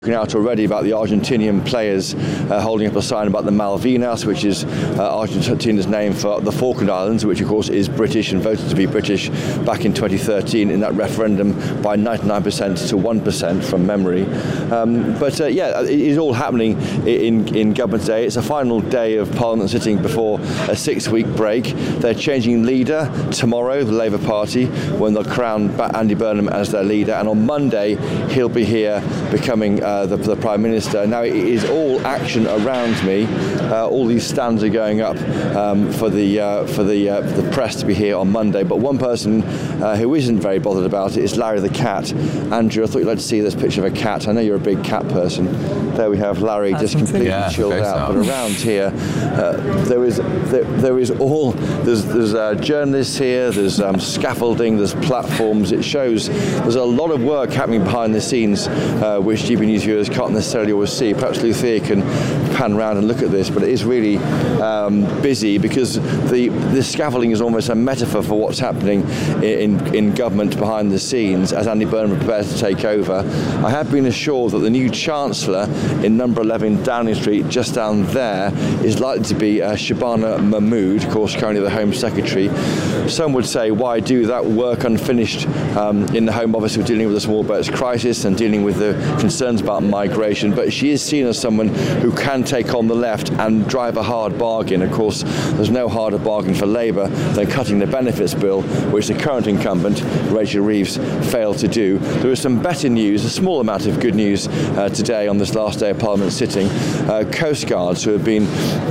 Out already about the Argentinian players holding up a sign about the Malvinas, which is Argentina's name for the Falkland Islands, which of course is British and voted to be British back in 2013 in that referendum by 99% to 1% from memory. It is all happening in government today. It's a final day of Parliament sitting before a 6-week break. They're changing leader tomorrow, the Labour Party, when they'll crown Andy Burnham as their leader, and on Monday he'll be here becoming the Prime Minister. Now it is all action around me. All these stands are going up for the press to be here on Monday. But one person who isn't very bothered about it is Larry the cat. Andrew, I thought you'd like to see this picture of a cat. I know you're a big cat person. There we have Larry just completely chilled out. But around here, there's journalists here. There's scaffolding. There's platforms. It shows there's a lot of work happening behind the scenes, which GB News viewers can't necessarily always see. Perhaps Lucia can pan around and look at this, but it is really busy because the scaffolding is almost a metaphor for what's happening in government behind the scenes as Andy Burnham prepares to take over. I have been assured that the new Chancellor in number 11 Downing Street, just down there, is likely to be Shabana Mahmood, of course currently the Home Secretary. Some would say, why do that work unfinished in the Home Office? We're dealing with the small boats crisis and dealing with the concerns about migration, but she is seen as someone who can take on the left and drive a hard bargain. Of course, there's no harder bargain for Labour than cutting the benefits bill, which the current incumbent, Rachel Reeves, failed to do. There is some better news, a small amount of good news today on this last day of Parliament sitting. Coast Guards who have been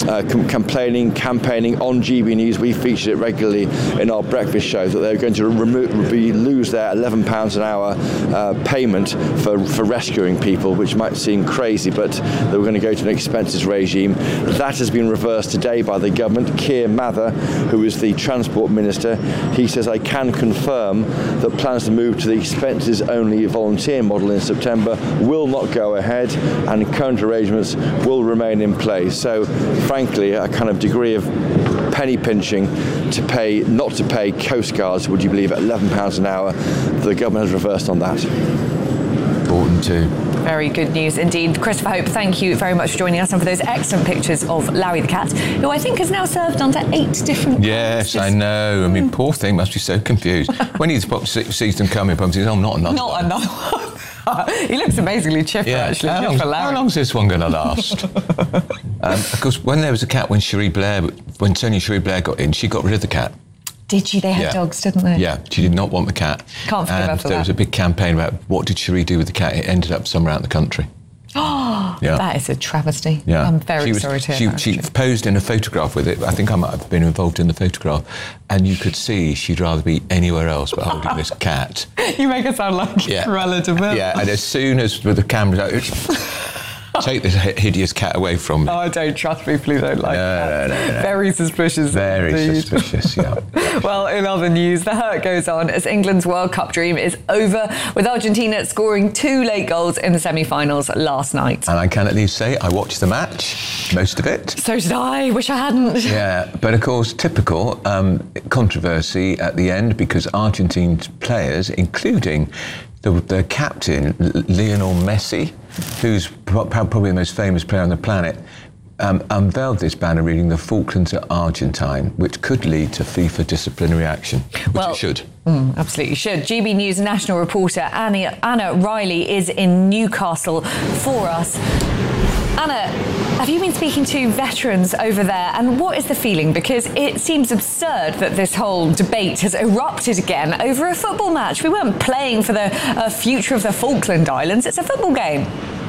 campaigning on GB News, we featured it regularly in our breakfast show, that they're going to lose their £11 an hour payment for rescuing people, which might seem crazy, but they were going to go to an expenses regime. That has been reversed today by the government. Keir Mather, who is the Transport Minister, he says, I can confirm that plans to move to the expenses-only volunteer model in September will not go ahead and current arrangements will remain in place. So, frankly, a kind of degree of penny pinching not to pay Coast Guards, would you believe, at £11 an hour. The government has reversed on that. Important too. Very good news indeed. Christopher Hope, thank you very much for joining us and for those excellent pictures of Larry the cat, who I think has now served under 8 different Yes, I know. I mean, poor thing must be so confused. When he sees them coming, he says, oh, not another one. He looks amazingly chipper, actually. How long is this one going to last? Of course, when there was a cat, when Sonia Cherie Blair got in, she got rid of the cat. Did she? They had dogs, didn't they? Yeah, she did not want the cat. Can't forgive her for that. There was a big campaign about what did Cherie do with the cat. It ended up somewhere out in the country. Oh, that is a travesty. Yeah. I'm very sorry to hear that. She posed in a photograph with it. I think I might have been involved in the photograph. And you could see she'd rather be anywhere else but holding this cat. You make her sound like Cruella de Vil. Yeah, and as soon as with the camera out, take this hideous cat away from me. Oh, I don't trust people who don't like cats. No. Very suspicious. Very suspicious, yeah. Well, in other news, the hurt goes on as England's World Cup dream is over, with Argentina scoring 2 late goals in the semi-finals last night. And I can at least say I watched the match, most of it. So did I. Wish I hadn't. Yeah, but of course, typical controversy at the end because Argentine players, including the captain, Lionel Messi, who's probably the most famous player on the planet, unveiled this banner reading "The Falklands are Argentine," which could lead to FIFA disciplinary action, which it should. Absolutely should. GB News national reporter Anna Riley is in Newcastle for us. Anna, have you been speaking to veterans over there, and what is the feeling? Because it seems absurd that this whole debate has erupted again over a football match. We weren't playing for the future of the Falkland Islands. It's a football game.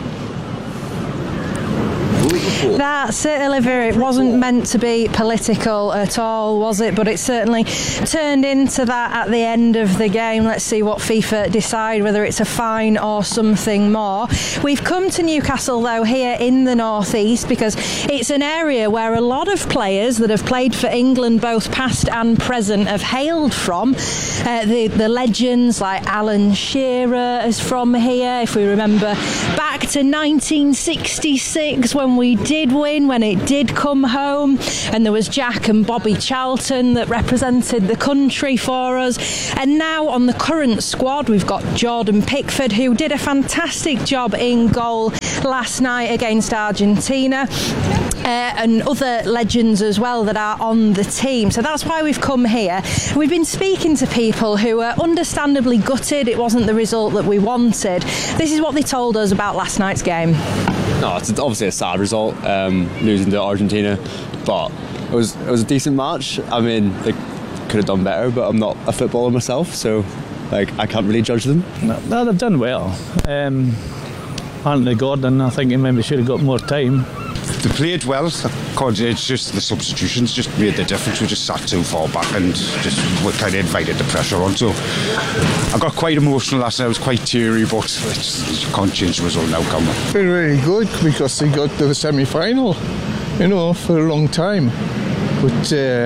That's it, Olivia. It wasn't meant to be political at all, was it? But it certainly turned into that at the end of the game. Let's see what FIFA decide, whether it's a fine or something more. We've come to Newcastle, though, here in the northeast, because it's an area where a lot of players that have played for England, both past and present, have hailed from. The legends like Alan Shearer is from here, if we remember back to 1966 when we we did win, when it did come home, and there was Jack and Bobby Charlton that represented the country for us. And now on the current squad, we've got Jordan Pickford, who did a fantastic job in goal last night against Argentina. And other legends as well that are on the team. So that's why we've come here. We've been speaking to people who are understandably gutted it wasn't the result that we wanted. This is what they told us about last night's game. No, it's obviously a sad result, losing to Argentina, but it was a decent match. I mean, they could have done better, but I'm not a footballer myself, so I can't really judge them. No, they've done well. Anthony Gordon, I think he maybe should have got more time. They played well. It's just the substitutions just made the difference. We just sat too far back and just we kind of invited the pressure on. So I got quite emotional last night. I was quite teary, but you can't change the result now, can we? Been really good because they got to the semi-final, for a long time. But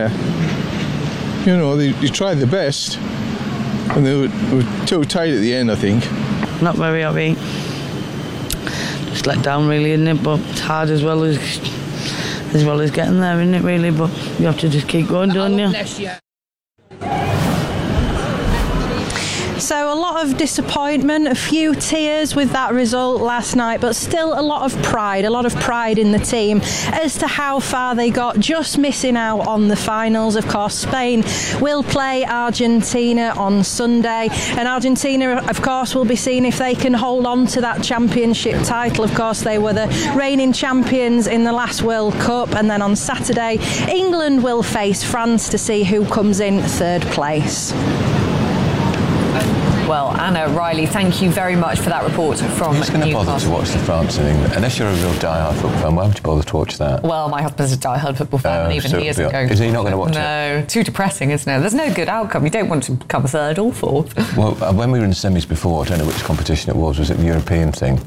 they tried the best, and they were too tight at the end, I think. Not very happy. Just let down really, isn't it? But it's hard as well as getting there, isn't it really? But you have to just keep going, don't you? So a lot of disappointment, a few tears with that result last night, but still a lot of pride in the team as to how far they got, just missing out on the finals. Of course, Spain will play Argentina on Sunday, and Argentina, of course, will be seeing if they can hold on to that championship title. Of course, they were the reigning champions in the last World Cup, and then on Saturday, England will face France to see who comes in third place. Well, Anna Riley, thank you very much for that report from Newcastle. Who's going to bother to watch the France and England? Unless you're a real die-hard football fan, why would you bother to watch that? Well, my husband's a die-hard football fan, and even he isn't going to. Is he not going to watch it? No, too depressing, isn't it? There's no good outcome. You don't want to come third or fourth. Well, when we were in the semis before, I don't know which competition it was it the European thing?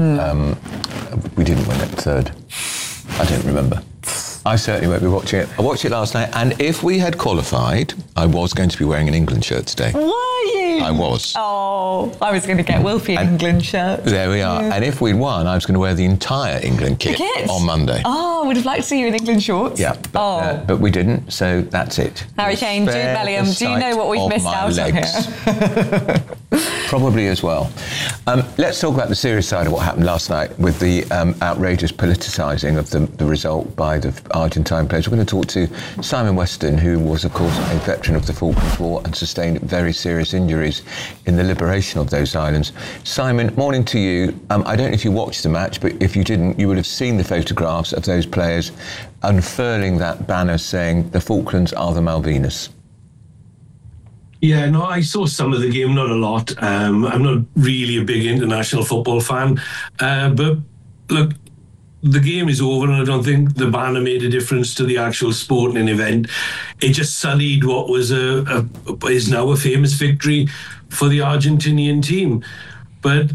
We didn't win it third. I don't remember. I certainly won't be watching it. I watched it last night, and if we had qualified, I was going to be wearing an England shirt today. Were you? I was. Oh, I was going to get Wilfie an England shirt. There we are. Yeah. And if we'd won, I was going to wear the entire England kit on Monday. Oh, I would have liked to see you in England shorts. Yeah, but we didn't, so that's it. Harry Kane, Jude Bellingham, do you know what we've missed out on here? Probably as well. Let's talk about the serious side of what happened last night with the outrageous politicising of the result by the Argentine players. We're going to talk to Simon Weston, who was, of course, a veteran of the Falklands War and sustained very serious injuries in the liberation of those islands. Simon, morning to you. I don't know if you watched the match, but if you didn't, you would have seen the photographs of those players unfurling that banner saying the Falklands are the Malvinas. Yeah, no, I saw some of the game, not a lot. I'm not really a big international football fan. But look, the game is over, and I don't think the banner made a difference to the actual sporting event. It just sullied what was is now a famous victory for the Argentinian team. But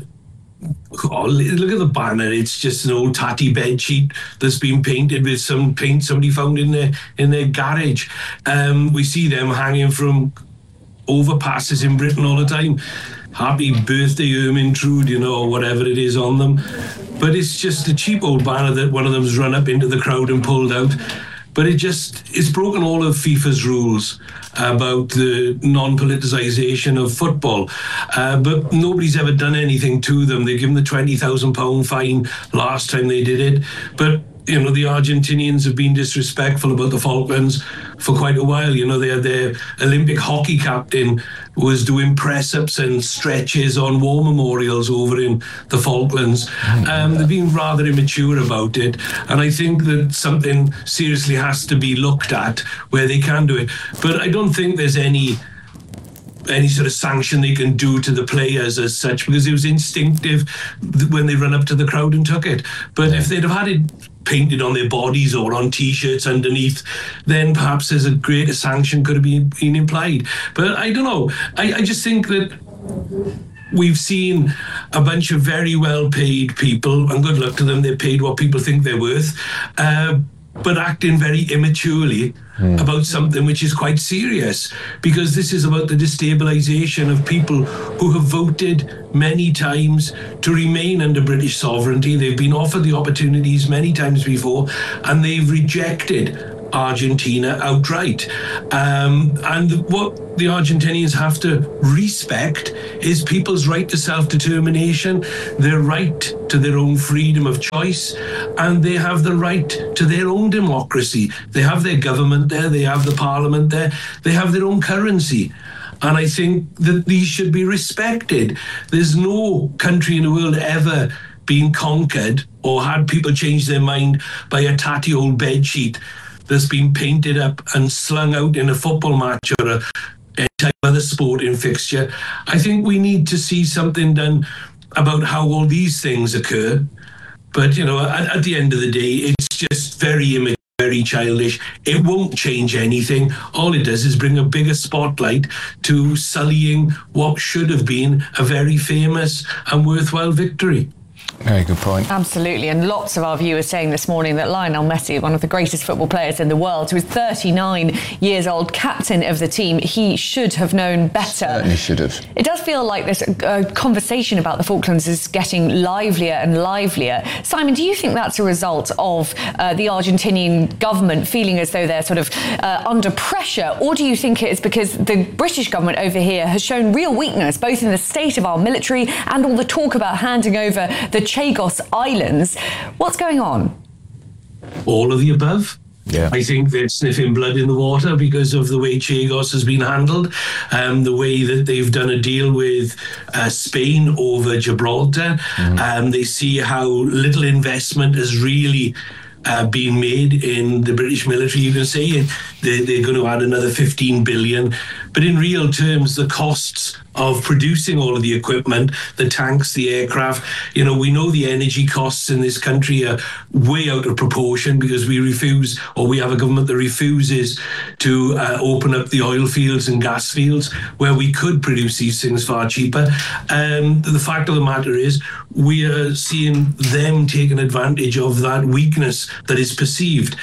look at the banner. It's just an old tatty bed sheet that's been painted with some paint somebody found in their garage. We see them hanging from overpasses in Britain all the time. Happy birthday Ermintrude, or whatever it is on them. But it's just a cheap old banner that one of them's run up into the crowd and pulled out. But it's broken all of FIFA's rules about the non-politicisation of football. But nobody's ever done anything to them. They give them the £20,000 fine last time they did it. But the Argentinians have been disrespectful about the Falklands for quite a while. They had their Olympic hockey captain was doing press-ups and stretches on war memorials over in the Falklands. They've been rather immature about it, and I think that something seriously has to be looked at where they can do it. But I don't think there's any sort of sanction they can do to the players as such, because it was instinctive when they ran up to the crowd and took it. But if they'd have had it painted on their bodies or on T-shirts underneath, then perhaps there's a greater sanction could have been implied. But I don't know. I just think that we've seen a bunch of very well-paid people, and good luck to them, they're paid what people think they're worth, but acting very immaturely about something which is quite serious, because this is about the destabilisation of people who have voted many times to remain under British sovereignty. They've been offered the opportunities many times before, and they've rejected Argentina outright. And what the Argentinians have to respect is people's right to self-determination, their right to their own freedom of choice, and they have the right to their own democracy. They have their government there, they have the parliament there, they have their own currency. And I think that these should be respected. There's no country in the world ever been conquered or had people change their mind by a tatty old bedsheet that's been painted up and slung out in a football match or a type of other sporting fixture. I think we need to see something done about how all these things occur. But, you know, at the end of the day, it's just very immature, very childish. It won't change anything. All it does is bring a bigger spotlight to sullying what should have been a very famous and worthwhile victory. Very good point. Absolutely, and lots of our viewers saying this morning that Lionel Messi, one of the greatest football players in the world, who is 39 years old, captain of the team, he should have known better. Certainly should have. It does feel like this conversation about the Falklands is getting livelier and livelier. Simon, do you think that's a result of the Argentinian government feeling as though they're sort of under pressure, or do you think it is because the British government over here has shown real weakness, both in the state of our military and all the talk about handing over the Chagos Islands? What's going on? All of the above. Yeah. I think they're sniffing blood in the water because of the way Chagos has been handled, the way that they've done a deal with Spain over Gibraltar. They see how little investment has really been made in the British military. You can say they're going to add another 15 billion, but in real terms, the costs of producing all of the equipment, the tanks, the aircraft, you know, we know the energy costs in this country are way out of proportion because we refuse, or we have a government that refuses to open up the oil fields and gas fields where we could produce these things far cheaper. The fact of the matter is we are seeing them taking advantage of that weakness that is perceived.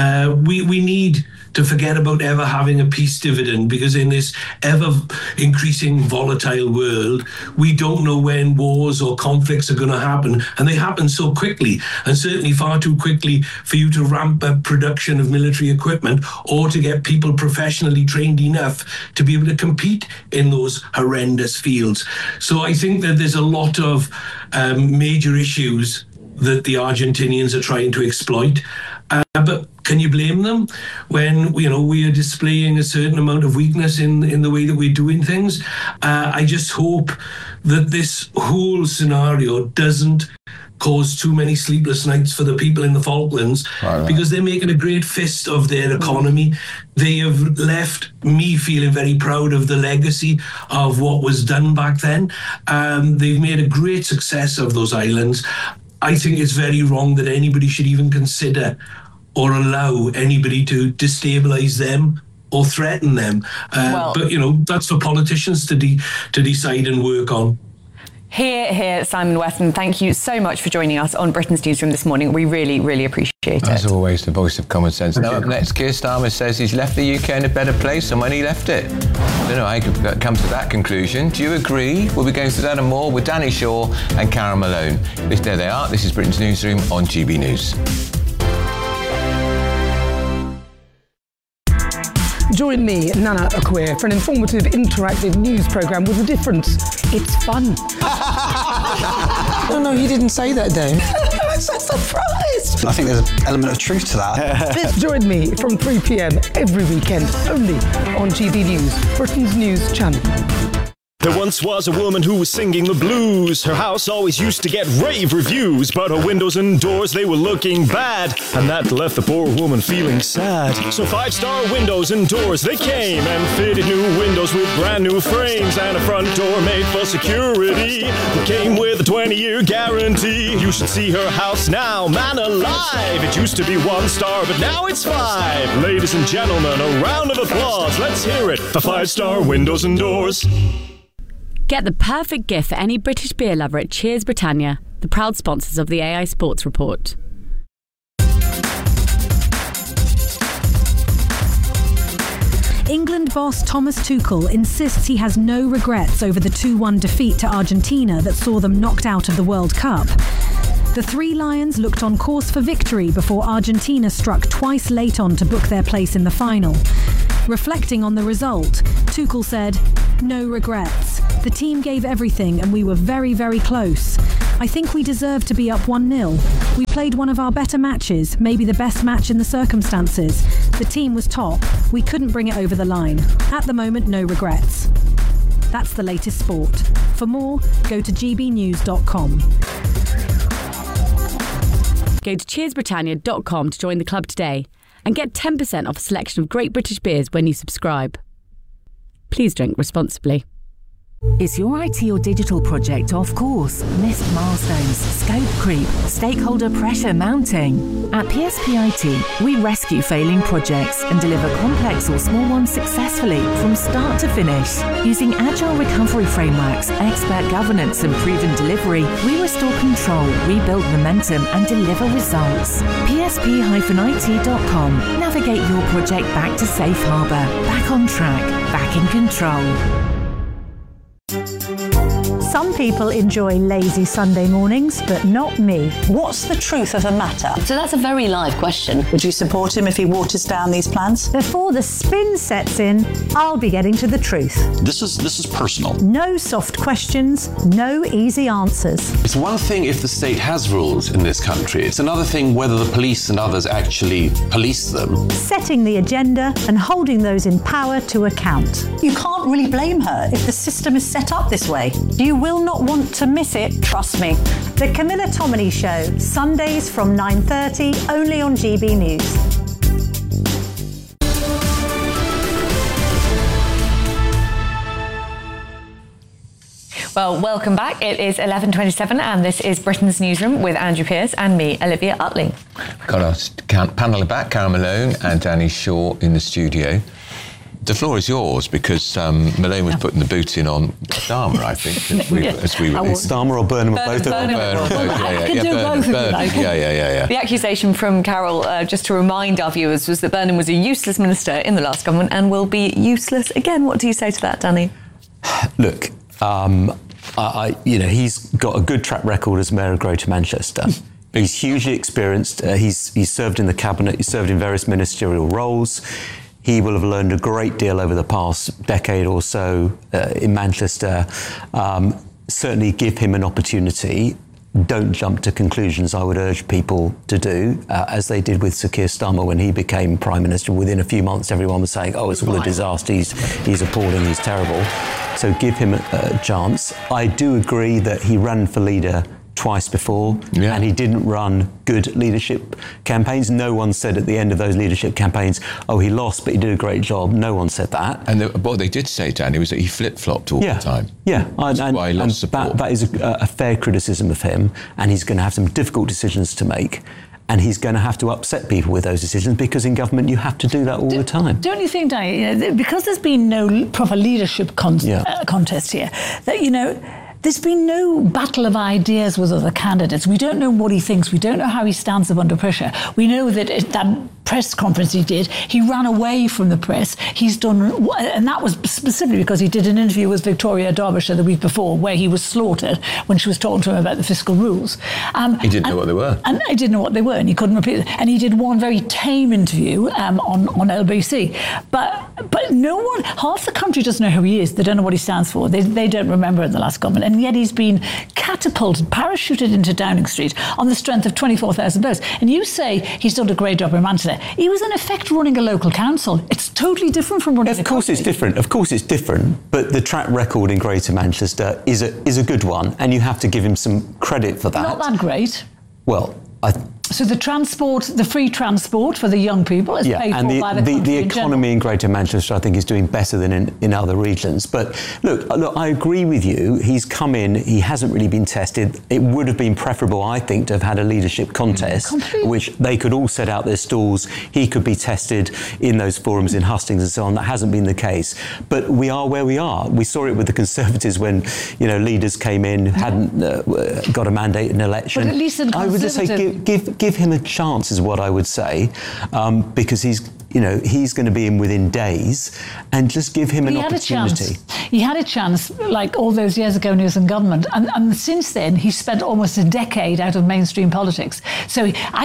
We need to forget about ever having a peace dividend, because in this ever increasing volatile world, we don't know when wars or conflicts are going to happen, and they happen so quickly, and certainly far too quickly for you to ramp up production of military equipment or to get people professionally trained enough to be able to compete in those horrendous fields. So I think that there's a lot of major issues that the Argentinians are trying to exploit. But can you blame them when we are displaying a certain amount of weakness in the way that we're doing things? I just hope that this whole scenario doesn't cause too many sleepless nights for the people in the Falklands, because they're making a great fist of their economy. They have left me feeling very proud of the legacy of what was done back then. They've made a great success of those islands. I think it's very wrong that anybody should even consider or allow anybody to destabilise them or threaten them. But, that's for politicians to decide and work on. Here, Simon Weston, thank you so much for joining us on Britain's Newsroom this morning. We really, really appreciate it. As always, the voice of common sense. Now up next, Keir Starmer says he's left the UK in a better place than when he left it. I don't know how you could come to that conclusion. Do you agree? We'll be going through that and more with Danny Shaw and Karen Malone. There they are. This is Britain's Newsroom on GB News. Join me, Nana Akwe, for an informative, interactive news programme with a difference. It's fun. No, he didn't say that, Dave. I'm so surprised. I think there's an element of truth to that. Join me from 3 p.m. every weekend, only on GB News, Britain's news channel. There once was a woman who was singing the blues. Her house always used to get rave reviews, but her windows and doors, they were looking bad, and that left the poor woman feeling sad. So 5-star windows and doors, they came and fitted new windows with brand new frames and a front door made for security. It came with a 20-year guarantee. You should see her house now, man alive. It used to be 1 star, but now it's 5. Ladies and gentlemen, a round of applause. Let's hear it for 5-star windows and doors. Get the perfect gift for any British beer lover at Cheers Britannia, the proud sponsors of the AI Sports Report. England boss Thomas Tuchel insists he has no regrets over the 2-1 defeat to Argentina that saw them knocked out of the World Cup. The Three Lions looked on course for victory before Argentina struck twice late on to book their place in the final. Reflecting on the result, Tuchel said, "No regrets. The team gave everything and we were very, very close. I think we deserved to be up 1-0. We played one of our better matches, maybe the best match in the circumstances. The team was top. We couldn't bring it over the line. At the moment, no regrets." That's the latest sport. For more, go to gbnews.com. Go to cheersbritannia.com to join the club today and get 10% off a selection of great British beers when you subscribe. Please drink responsibly. Is your IT or digital project off course? Missed milestones, scope creep, stakeholder pressure mounting? At PSP IT, we rescue failing projects and deliver complex or small ones successfully from start to finish. Using agile recovery frameworks, expert governance and proven delivery, we restore control, rebuild momentum and deliver results. PSP-IT.com. Navigate your project back to safe harbour, back on track, back in control. Some people enjoy lazy Sunday mornings, but not me. What's the truth of the matter? So that's a very live question. Would you support him if he waters down these plans? Before the spin sets in, I'll be getting to the truth. This is personal. No soft questions, no easy answers. It's one thing if the state has rules in this country. It's another thing whether the police and others actually police them. Setting the agenda and holding those in power to account. You can't really blame her if the system is set up this way. You will not want to miss it, trust me. The Camilla Tominey Show, Sundays from 9:30, only on GB News. Well, welcome back. It is 11:27 and this is Britain's Newsroom with Andrew Pearce and me, Olivia Utley. Got our panel back, Karen Malone and Danny Shaw in the studio. The floor is yours because Malone was putting the boot in on Starmer, I think, as we were. Starmer or Burnham or both of them? Yeah. The accusation from Carol, just to remind our viewers, was that Burnham was a useless minister in the last government and will be useless again. What do you say to that, Danny? Look, he's got a good track record as Mayor of Greater Manchester. He's hugely experienced. He's served in the cabinet. He's served in various ministerial roles. He will have learned a great deal over the past decade or so in Manchester. Certainly give him an opportunity. Don't jump to conclusions, I would urge people to do, as they did with Sir Keir Starmer when he became Prime Minister. Within a few months, everyone was saying, oh, it's all a disaster, he's appalling, he's terrible. So give him a chance. I do agree that he ran for leader twice before, and he didn't run good leadership campaigns. No one said at the end of those leadership campaigns, oh, he lost, but he did a great job. No one said that. And what they did say, Danny, was that he flip-flopped all the time. Yeah, That's why he lost support. That is a fair criticism of him, and he's going to have some difficult decisions to make. And he's going to have to upset people with those decisions because in government you have to do that all the time. Don't you think, Danny, because there's been no proper leadership contest here, that, there's been no battle of ideas with other candidates. We don't know what he thinks. We don't know how he stands up under pressure. We know that that press conference he did, he ran away from the press. He's done, and that was specifically because he did an interview with Victoria Derbyshire the week before where he was slaughtered when she was talking to him about the fiscal rules. He didn't know what they were. And he didn't know what they were, and he couldn't repeat it. And he did one very tame interview on LBC. But no one, half the country doesn't know who he is. They don't know what he stands for. They don't remember in the last government. And yet he's been catapulted, parachuted into Downing Street on the strength of 24,000 votes. And you say he's done a great job in Manchester. He was in effect running a local council. It's totally different from running a Of course it's different, but the track record in Greater Manchester is a good one, and you have to give him some credit for that. Not that great. Well, So the free transport for the young people is paid for by the country. The economy in Greater Manchester, I think, is doing better than in other regions. But look, I agree with you. He's come in. He hasn't really been tested. It would have been preferable, I think, to have had a leadership contest, which they could all set out their stalls. He could be tested in those forums in Hustings and so on. That hasn't been the case. But we are where we are. We saw it with the Conservatives when leaders came in, hadn't got a mandate in an election. But at least the I would just say give him a chance is what I would say, because he's he's going to be in within days, and just give him an opportunity. He had a chance, like all those years ago when he was in government, and since then he's spent almost a decade out of mainstream politics. So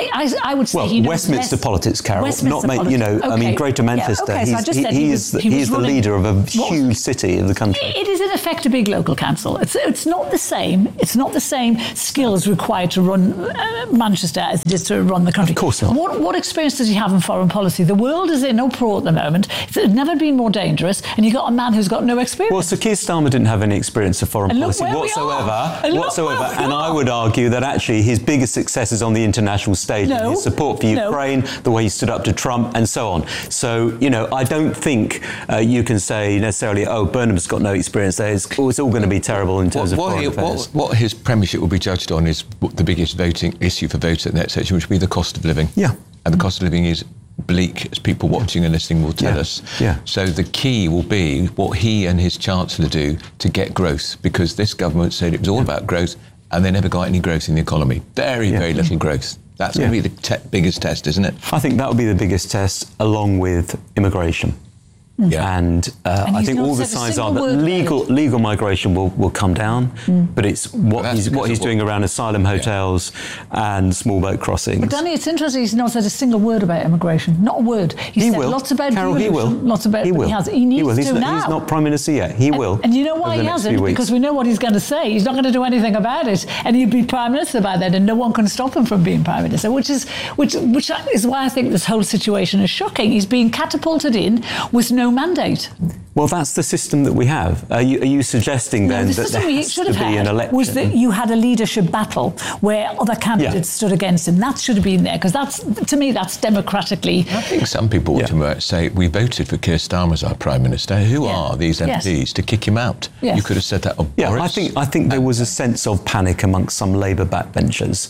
I would say he knows Westminster politics, Carol, Westminster not politics. I mean Greater Manchester. Yeah, okay. So I just said he is the leader of a huge city in the country. It is in effect a big local council. It's not the same. It's not the same skills required to run Manchester as it is to run the country. Of course not. What experience does he have in foreign policy? The world is in uproar at the moment. It's never been more dangerous, and you've got a man who's got no experience. Well, Sir Keir Starmer didn't have any experience of foreign policy whatsoever. And I would argue that actually his biggest success is on the international stage. His support for Ukraine, the way he stood up to Trump, and so on. So, I don't think you can say necessarily, Burnham's got no experience there. It's all going to be terrible in terms of foreign affairs. What his premiership will be judged on is the biggest voting issue for voters at the next election, which will be the cost of living. Yeah. And the cost of living is bleak, as people watching and listening will tell us. Yeah. So the key will be what he and his Chancellor do to get growth, because this government said it was all about growth, and they never got any growth in the economy. Very little growth. That's going to be the biggest test, isn't it? I think that will be the biggest test, along with immigration. Yeah. And I think all the signs are that legal migration will come down, but it's what he's doing around asylum hotels and small boat crossings. But Danny, it's interesting he's not said a single word about immigration. Not a word. He said will. Lots about Carol, he will. Lots about. He will. He needs to now. He's not Prime Minister yet. He will. And you know why he hasn't? Because we know what he's going to say. He's not going to do anything about it, and he'll be Prime Minister by then, and no one can stop him from being Prime Minister. Which is why I think this whole situation is shocking. He's being catapulted in with no mandate. Well, that's the system that we have. Are you suggesting then that there has to be an election? Was that you had a leadership battle where other candidates stood against him? That should have been there, because to me that's democratically. I think some people would say we voted for Keir Starmer as our Prime Minister. Who are these MPs to kick him out? Yes. You could have said that of Boris. I think there was a sense of panic amongst some Labour backbenchers.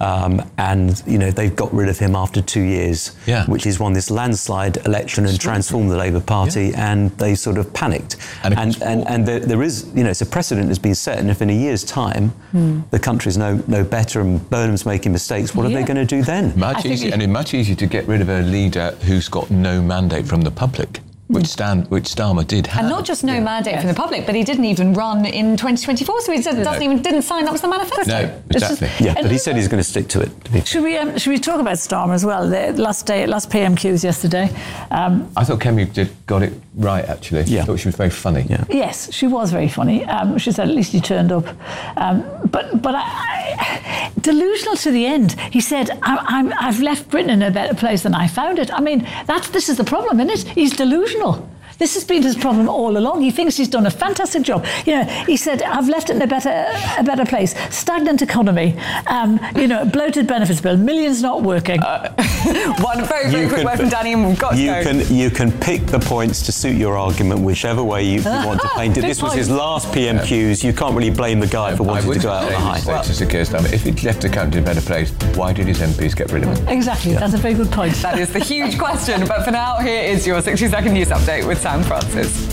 And they've got rid of him after 2 years, which he's won this landslide election and transformed the Labour Party, and they sort of panicked. And there is, it's a precedent has been set, and if in a year's time the country's no better and Burnham's making mistakes, what are they going to do then? Much easier to get rid of a leader who's got no mandate from the public. Which Starmer did have. And not just no mandate from the public, but he didn't even run in 2024, so he didn't sign up to the manifesto. No, exactly. But he said he's going to stick to it. Should we talk about Starmer as well? The last PMQs yesterday. I thought Kemi got it right, actually. I thought she was very funny. Yes, she was very funny. She said at least he turned up. But I delusional to the end. He said, I've left Britain in a better place than I found it. I mean, this is the problem, isn't it? He's delusional. This has been his problem all along. He thinks he's done a fantastic job. He said, I've left it in a better place. Stagnant economy, bloated benefits bill, millions not working. One very quick word from Danny, and we've got to go. You can pick the points to suit your argument, whichever way you want to paint it. This was his last PMQs. You can't really blame the guy for wanting to go out on a high. If he'd left the country in a better place, why did his MPs get rid of him? Exactly, that's a very good point. That is the huge question. But for now, here is your 60-second news update with Sam Francis.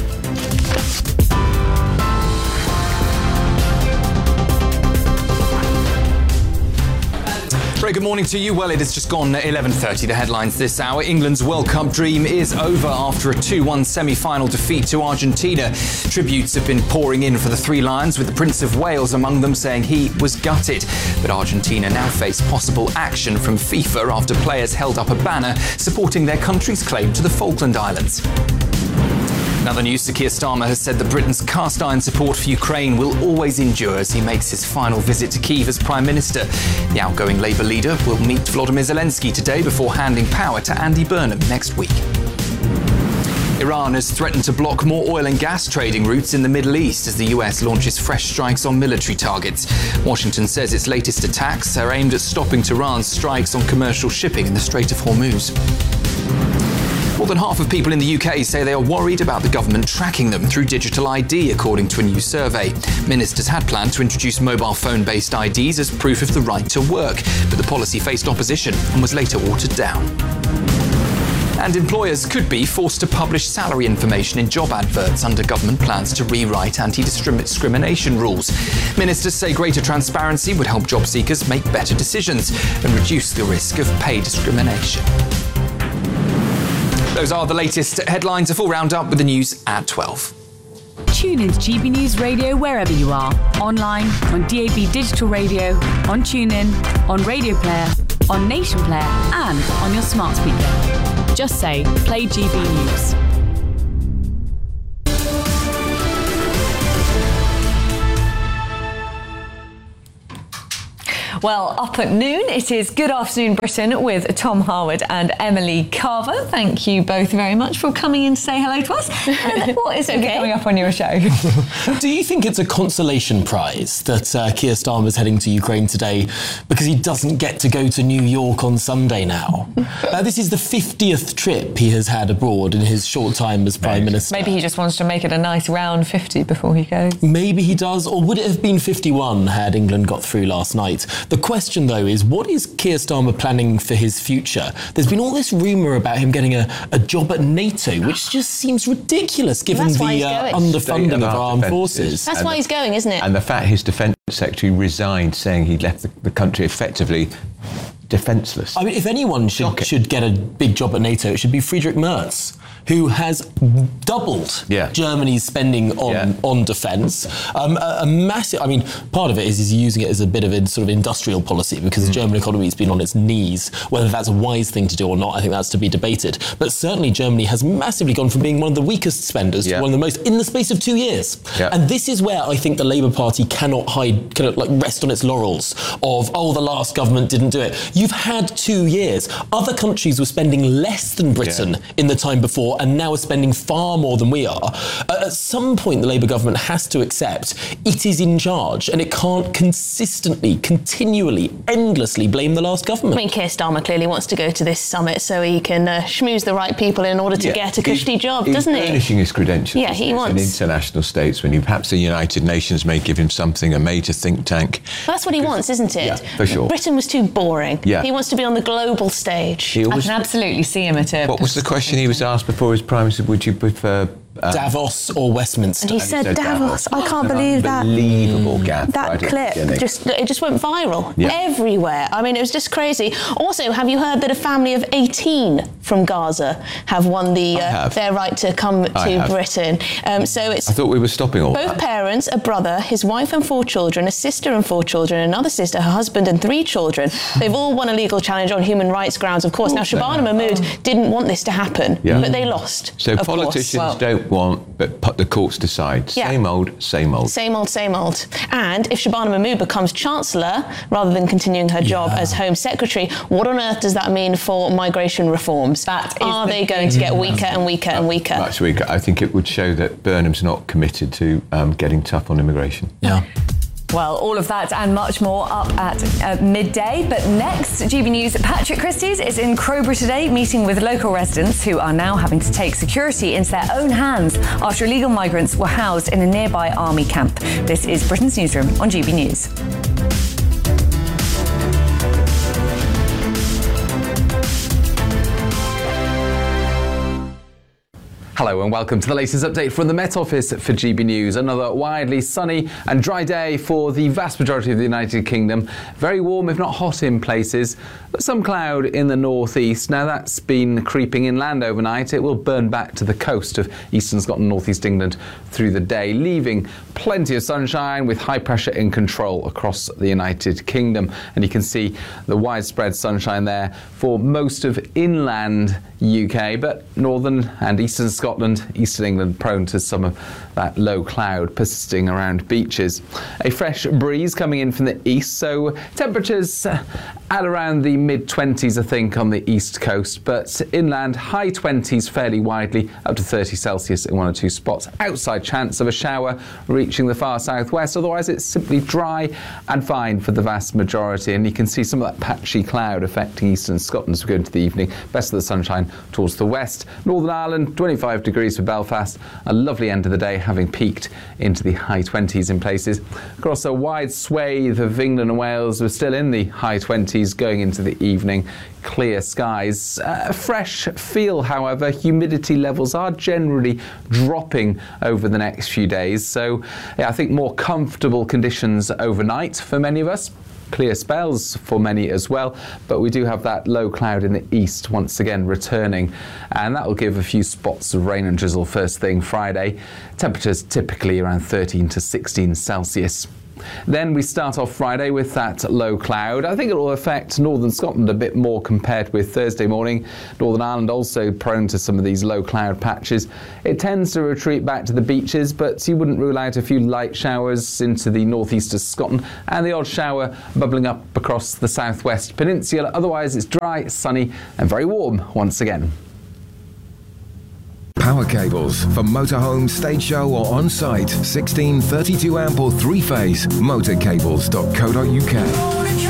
Very good morning to you. Well, it has just gone 11:30. The headlines this hour. England's World Cup dream is over after a 2-1 semi-final defeat to Argentina. Tributes have been pouring in for the Three Lions, with the Prince of Wales among them saying he was gutted. But Argentina now face possible action from FIFA after players held up a banner supporting their country's claim to the Falkland Islands. Another news, Sir Keir Starmer has said that Britain's cast-iron support for Ukraine will always endure as he makes his final visit to Kyiv as Prime Minister. The outgoing Labour leader will meet Volodymyr Zelensky today before handing power to Andy Burnham next week. Iran has threatened to block more oil and gas trading routes in the Middle East as the US launches fresh strikes on military targets. Washington says its latest attacks are aimed at stopping Tehran's strikes on commercial shipping in the Strait of Hormuz. More than half of people in the UK say they are worried about the government tracking them through digital ID, according to a new survey. Ministers had planned to introduce mobile phone-based IDs as proof of the right to work, but the policy faced opposition and was later watered down. And employers could be forced to publish salary information in job adverts under government plans to rewrite anti-discrimination rules. Ministers say greater transparency would help job seekers make better decisions and reduce the risk of pay discrimination. Those are the latest headlines. A full roundup with the news at 12. Tune in to GB News Radio wherever you are. Online, on DAB Digital Radio, on TuneIn, on Radio Player, on Nation Player, and on your smart speaker. Just say, play GB News. Well, up at noon, it is Good Afternoon Britain with Tom Harwood and Emily Carver. Thank you both very much for coming in to say hello to us. And what is coming up on your show? Do you think it's a consolation prize that Keir Starmer's heading to Ukraine today because he doesn't get to go to New York on Sunday now? This is the 50th trip he has had abroad in his short time as Prime Minister. Maybe he just wants to make it a nice round 50 before he goes. Maybe he does, or would it have been 51 had England got through last night? The question, though, is what is Keir Starmer planning for his future? There's been all this rumour about him getting a job at NATO, which just seems ridiculous given the underfunding of our armed forces. That's why he's going, isn't it? And the fact his defence secretary resigned, saying he'd left the country effectively defenceless. I mean, if anyone should get a big job at NATO, it should be Friedrich Merz, who has doubled Germany's spending on defence. A massive... I mean, part of it is he's using it as a bit of a sort of industrial policy because the German economy has been on its knees. Whether that's a wise thing to do or not, I think that's to be debated. But certainly Germany has massively gone from being one of the weakest spenders to one of the most in the space of 2 years. And this is where I think the Labour Party cannot rest on its laurels of, the last government didn't do it. You've had 2 years. Other countries were spending less than Britain in the time before and now are spending far more than we are. At some point, the Labour government has to accept it is in charge and it can't consistently, continually, endlessly blame the last government. I mean, Keir Starmer clearly wants to go to this summit so he can schmooze the right people in order to get a cushy job, doesn't he? He's furnishing his credentials. Yeah, he wants. An international statesman. Perhaps the United Nations may give him something, a major think tank. Well, that's what he wants, isn't it? Yeah, for sure. Britain was too boring. Yeah. He wants to be on the global stage. I can absolutely see him at a... What was the question he was asked before his Prime Minister? Would you prefer... Davos or Westminster? And he said Davos. I can't believe that. Unbelievable gap. That clip just went viral everywhere. I mean, it was just crazy. Also, have you heard that a family of 18 from Gaza have won their right to come to Britain? So it's. I thought we were stopping all both that. Parents, a brother, his wife and 4 children, a sister and 4 children, another sister, her husband and 3 children. They've all won a legal challenge on human rights grounds, of course. Now, Shabana Mahmood didn't want this to happen, but they lost. So politicians don't want, but the courts decide. Same old, same old. Same old, same old. And if Shabana Mahmood becomes Chancellor, rather than continuing her job as Home Secretary, what on earth does that mean for migration reforms? Are they going to get weaker and weaker and weaker? Much weaker. I think it would show that Burnham's not committed to getting tough on immigration. Yeah. Well, all of that and much more up at midday. But next, GB News, Patrick Christys is in Crowborough today, meeting with local residents who are now having to take security into their own hands after illegal migrants were housed in a nearby army camp. This is Britain's Newsroom on GB News. Hello and welcome to the latest update from the Met Office for GB News. Another widely sunny and dry day for the vast majority of the United Kingdom. Very warm, if not hot in places, but some cloud in the northeast. Now that's been creeping inland overnight. It will burn back to the coast of eastern Scotland, northeast England through the day, leaving plenty of sunshine with high pressure in control across the United Kingdom. And you can see the widespread sunshine there for most of inland UK, but northern and eastern Scotland, eastern England prone to some of that low cloud persisting around beaches. A fresh breeze coming in from the east, so temperatures at around the mid-20s, I think, on the east coast, but inland high 20s fairly widely, up to 30 Celsius in 1 or 2 spots. Outside chance of a shower reaching the far southwest, otherwise it's simply dry and fine for the vast majority, and you can see some of that patchy cloud affecting eastern Scotland as we go into the evening. Best of the sunshine towards the west. Northern Ireland, 25 degrees for Belfast, a lovely end of the day, having peaked into the high 20s in places. Across a wide swathe of England and Wales, we're still in the high 20s going into the evening. Clear skies. Fresh feel, however. Humidity levels are generally dropping over the next few days. So, I think more comfortable conditions overnight for many of us. clear spells for many as well, but we do have that low cloud in the east once again returning, and that will give a few spots of rain and drizzle first thing Friday. Temperatures typically around 13 to 16 Celsius. Then we start off Friday with that low cloud. I think it will affect northern Scotland a bit more compared with Thursday morning. Northern Ireland also prone to some of these low cloud patches. It tends to retreat back to the beaches, but you wouldn't rule out a few light showers into the northeast of Scotland and the odd shower bubbling up across the southwest peninsula. Otherwise, it's dry, sunny and very warm once again. Power cables for motorhome, stage show or on-site. 16, 32 amp or 3-phase. Motorcables.co.uk.